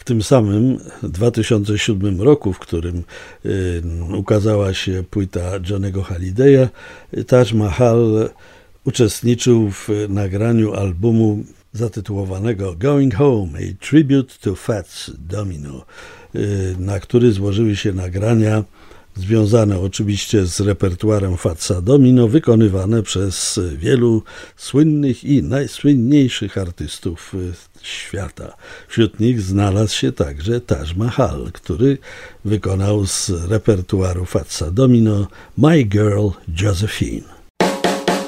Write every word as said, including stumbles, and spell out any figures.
W tym samym dwa tysiące siódmym roku, w którym y, ukazała się płyta Johnny'ego Hallidaya, Taj Mahal uczestniczył w nagraniu albumu zatytułowanego Going Home, a Tribute to Fats Domino, y, na który złożyły się nagrania związane oczywiście z repertuarem Fatsa Domino, wykonywane przez wielu słynnych i najsłynniejszych artystów świata. Wśród nich znalazł się także Taj Mahal, który wykonał z repertuaru Fatsa Domino My Girl Josephine.